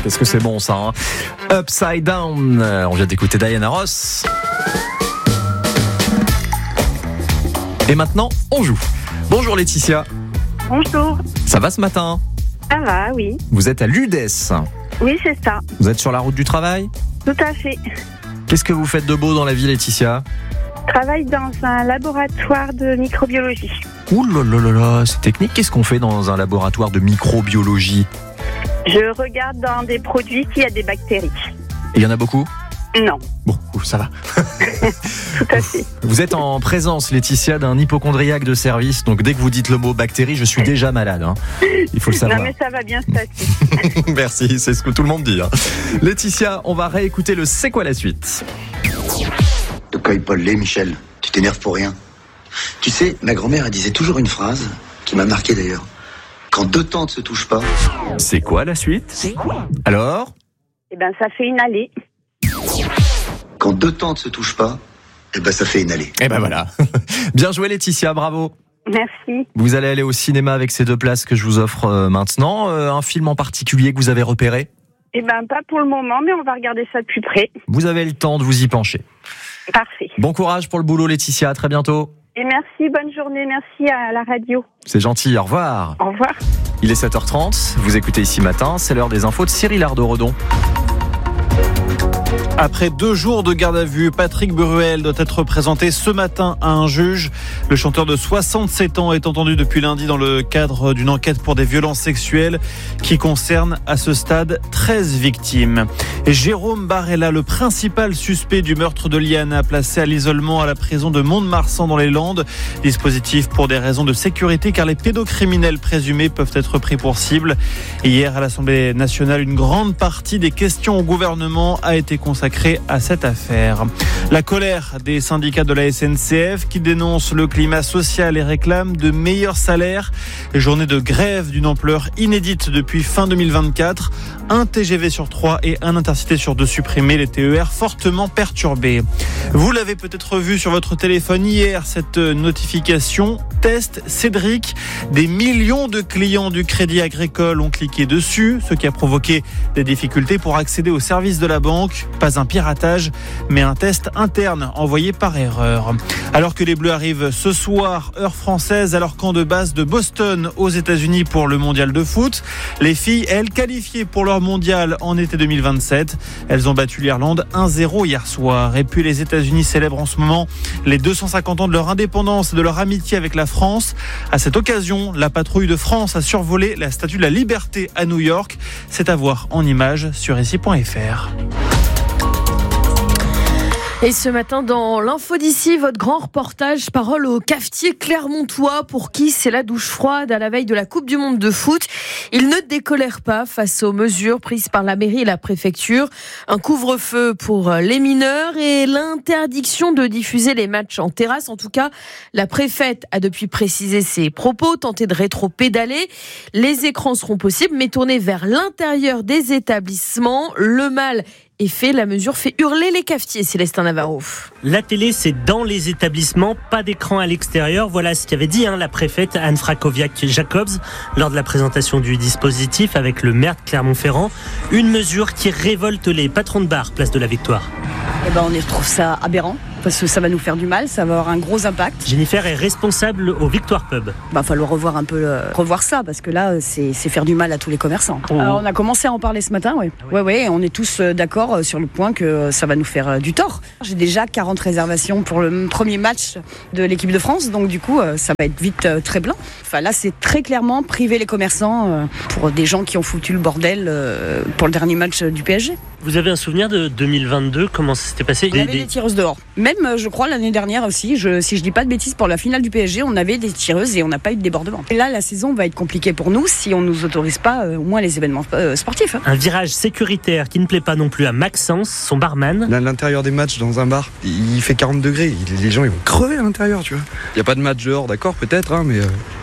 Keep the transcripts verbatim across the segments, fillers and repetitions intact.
qu'est-ce que c'est bon ça, hein. Upside Down. On vient d'écouter Diana Ross. Et maintenant, on joue. Bonjour Laetitia. Bonjour. Ça va ce matin? Ça va, oui. Vous êtes à l'U D E S. Oui, c'est ça. Vous êtes sur la route du travail? Tout à fait. Qu'est-ce que vous faites de beau dans la vie, Laetitia? Je travaille dans un laboratoire de microbiologie. Ouh là là là là, c'est technique. Qu'est-ce qu'on fait dans un laboratoire de microbiologie? Je regarde dans des produits qui a des bactéries. Et il y en a beaucoup? Non. Bon, ça va. Tout à fait. Vous êtes en présence, Laetitia, d'un hypocondriaque de service. Donc dès que vous dites le mot bactérie, je suis déjà malade. Hein. Il faut le savoir. Non mais ça va bien se passer. Merci, c'est ce que tout le monde dit. Hein. Laetitia, on va réécouter le C'est quoi la suite? De quoi il Paul, Michel? Tu t'énerves pour rien. Tu sais, ma grand-mère, elle disait toujours une phrase qui m'a marqué d'ailleurs. Quand deux tantes se touchent pas. C'est quoi la suite? C'est quoi? Alors? Eh ben ça fait une allée. Quand deux tantes se touchent pas, eh ben ça fait une allée. Eh ben voilà. Bien joué Laetitia, bravo. Merci. Vous allez aller au cinéma avec ces deux places que je vous offre euh, maintenant. Euh, un film en particulier que vous avez repéré? Eh ben pas pour le moment, mais on va regarder ça de plus près. Vous avez le temps de vous y pencher. Parfait. Bon courage pour le boulot Laetitia, à très bientôt. Et merci, bonne journée, merci à la radio. C'est gentil, au revoir. Au revoir. Il est sept heures trente, vous écoutez Ici Matin, c'est l'heure des infos de Cyril Ardo-Redon. Après deux jours de garde à vue, Patrick Bruel doit être présenté ce matin à un juge. Le chanteur de soixante-sept ans est entendu depuis lundi dans le cadre d'une enquête pour des violences sexuelles qui concerne à ce stade treize victimes. Et Jérôme Barella, le principal suspect du meurtre de Liana, placé à l'isolement à la prison de Mont-de-Marsan dans les Landes. Dispositif pour des raisons de sécurité car les pédocriminels présumés peuvent être pris pour cible. Hier à l'Assemblée nationale, une grande partie des questions au gouvernement a été consacrée à cette affaire. La colère des syndicats de la S N C F qui dénoncent le climat social et réclament de meilleurs salaires. Journée de grève d'une ampleur inédite depuis fin deux mille vingt-quatre. Un T G V sur trois et un Intercité sur deux supprimés, les T E R fortement perturbés. Vous l'avez peut-être vu sur votre téléphone hier, cette notification test Cédric. Des millions de clients du Crédit Agricole ont cliqué dessus, ce qui a provoqué des difficultés pour accéder aux services de la banque. Pas un piratage, mais un test interne envoyé par erreur. Alors que les Bleus arrivent ce soir, heure française, à leur camp de base de Boston aux États-Unis pour le mondial de foot. Les filles, elles, qualifiées pour leur mondial en été deux mille vingt-sept. Elles ont battu l'Irlande un zéro hier soir. Et puis les États-Unis célèbrent en ce moment les deux cent cinquante ans de leur indépendance et de leur amitié avec la France. À cette occasion, la patrouille de France a survolé la Statue de la Liberté à New York. C'est à voir en images sur ici point f r. Et ce matin, dans l'info d'ici, votre grand reportage, parole au cafetier clermontois pour qui c'est la douche froide à la veille de la Coupe du Monde de foot. Il ne décolère pas face aux mesures prises par la mairie et la préfecture. Un couvre-feu pour les mineurs et l'interdiction de diffuser les matchs en terrasse. En tout cas, la préfète a depuis précisé ses propos, tenté de rétro-pédaler. Les écrans seront possibles, mais tournés vers l'intérieur des établissements. Le mal est fait, la mesure fait hurler les cafetiers, Célestin Navarro. La télé, c'est dans les établissements, pas d'écran à l'extérieur. Voilà ce qu'avait dit hein, la préfète Anne Frakowiak-Jacobs lors de la présentation du dispositif avec le maire de Clermont-Ferrand. Une mesure qui révolte les patrons de bar, place de la Victoire. Eh ben, on trouve ça aberrant, parce que ça va nous faire du mal, ça va avoir un gros impact. Jennifer est responsable au Victoire Pub. Il va falloir revoir un peu, euh, revoir ça, parce que là, c'est, c'est faire du mal à tous les commerçants. Oh. Alors, on a commencé à en parler ce matin, oui. Ah oui. Ouais, ouais, on est tous euh, d'accord euh, sur le point que euh, ça va nous faire euh, du tort. J'ai déjà quarante réservations pour le premier match de l'équipe de France, donc du coup, euh, ça va être vite euh, très plein. Enfin, là, c'est très clairement priver les commerçants euh, pour des gens qui ont foutu le bordel euh, pour le dernier match euh, du P S G. Vous avez un souvenir de deux mille vingt-deux, comment ça s'était passé? On avait des tireuses dehors. Même, je crois, l'année dernière aussi, je, si je dis pas de bêtises, pour la finale du P S G, on avait des tireuses et on n'a pas eu de débordement. Et là, la saison va être compliquée pour nous si on nous autorise pas euh, au moins les événements euh, sportifs. Hein. Un virage sécuritaire qui ne plaît pas non plus à Maxence, son barman. Là, à l'intérieur des matchs, dans un bar, il fait quarante degrés. Les gens, ils vont crever à l'intérieur, tu vois. Il n'y a pas de match dehors, d'accord, peut-être, hein, mais... Euh...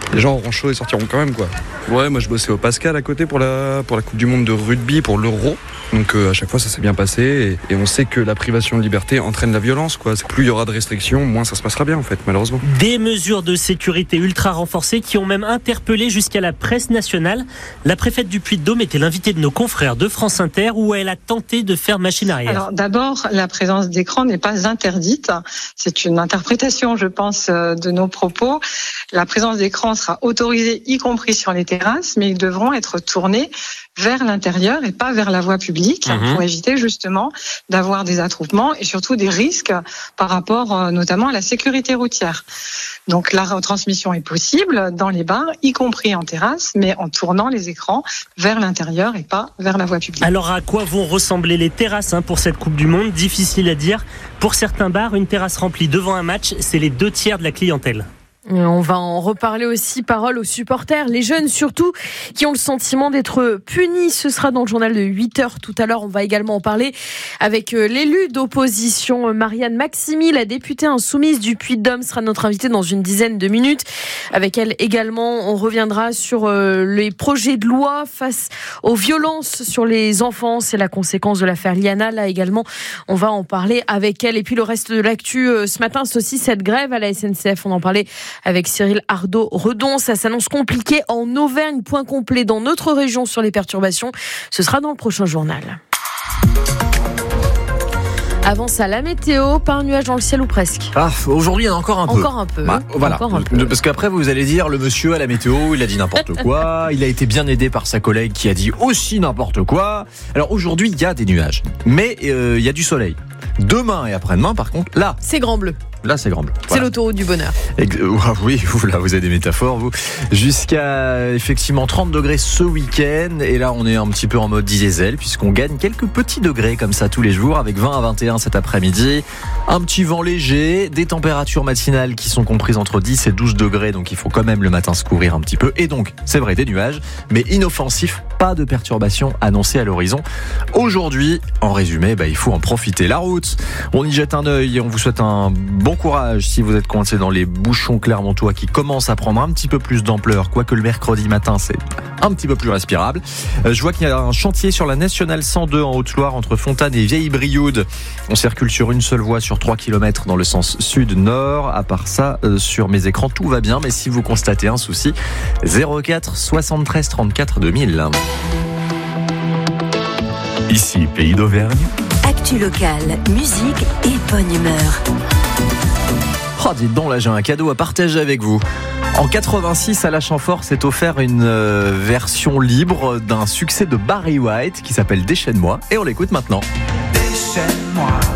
les gens auront chaud et sortiront quand même, quoi. Ouais, moi je bossais au Pascal à côté pour la, pour la Coupe du Monde de rugby, pour l'Euro. Donc euh, à chaque fois ça s'est bien passé et, et on sait que la privation de liberté entraîne la violence, quoi. Plus il y aura de restrictions, moins ça se passera bien en fait, malheureusement. Des mesures de sécurité ultra renforcées qui ont même interpellé jusqu'à la presse nationale. La préfète du Puy-de-Dôme était l'invitée de nos confrères de France Inter où elle a tenté de faire machine arrière. Alors d'abord, la présence d'écran n'est pas interdite. C'est une interprétation, je pense, de nos propos. La présence d'écran sera autorisée, y compris sur les terrasses, mais ils devront être tournés vers l'intérieur et pas vers la voie publique mmh. pour éviter justement d'avoir des attroupements et surtout des risques par rapport euh, notamment à la sécurité routière. Donc la retransmission est possible dans les bars, y compris en terrasse, mais en tournant les écrans vers l'intérieur et pas vers la voie publique. Alors à quoi vont ressembler les terrasses hein, pour cette Coupe du Monde ? Difficile à dire. Pour certains bars, une terrasse remplie devant un match, c'est les deux tiers de la clientèle. On va en reparler aussi, parole aux supporters, les jeunes surtout, qui ont le sentiment d'être punis. Ce sera dans le journal de huit heures tout à l'heure. On va également en parler avec l'élu d'opposition, Marianne Maximi, la députée insoumise du Puy-de-Dôme, sera notre invitée dans une dizaine de minutes. Avec elle également, on reviendra sur les projets de loi face aux violences sur les enfants. C'est la conséquence de l'affaire Liana. Là également, on va en parler avec elle. Et puis le reste de l'actu ce matin, c'est aussi cette grève à la S N C F. On en parlait avec Cyril Ardo-Redon. Ça s'annonce compliqué en Auvergne. Point complet dans notre région sur les perturbations. Ce sera dans le prochain journal. Avant ça, la météo, pas un nuage dans le ciel ou presque. Ah, aujourd'hui, il y en a encore un peu. Encore un peu. Bah, voilà. Encore un peu. Parce qu'après, vous allez dire, le monsieur à la météo, il a dit n'importe quoi. Il a été bien aidé par sa collègue qui a dit aussi n'importe quoi. Alors aujourd'hui, il y a des nuages. Mais euh, il y a du soleil. Demain et après-demain, par contre, là. C'est grand bleu. Là, c'est grand bleu. C'est voilà. L'autoroute du bonheur. Et, euh, oui, vous, là, vous avez des métaphores, vous. Jusqu'à, effectivement, trente degrés ce week-end. Et là, on est un petit peu en mode diesel, puisqu'on gagne quelques petits degrés comme ça tous les jours, avec vingt à vingt et un cet après-midi. Un petit vent léger, des températures matinales qui sont comprises entre dix et douze degrés, donc il faut quand même le matin se couvrir un petit peu. Et donc, c'est vrai, des nuages, mais inoffensifs, pas de perturbations annoncées à l'horizon. Aujourd'hui, en résumé, bah, il faut en profiter. La route, on y jette un œil et on vous souhaite un bon courage si vous êtes coincé dans les bouchons clermontois qui commencent à prendre un petit peu plus d'ampleur, quoique le mercredi matin c'est un petit peu plus respirable. Euh, je vois qu'il y a un chantier sur la Nationale cent deux en Haute-Loire entre Fontaine et Vieille-Brioude. On circule sur une seule voie sur trois kilomètres dans le sens sud-nord. À part ça, euh, sur mes écrans tout va bien, mais si vous constatez un souci, zéro quatre soixante-treize trente-quatre deux mille. Ici, Pays d'Auvergne. Actu locale, musique et bonne humeur. Oh, dites donc, là j'ai un cadeau à partager avec vous. En quatre-vingt-six, Alain Chamfort s'est offert une euh, version libre d'un succès de Barry White qui s'appelle Déchaîne-moi, et on l'écoute maintenant. Déchaîne-moi.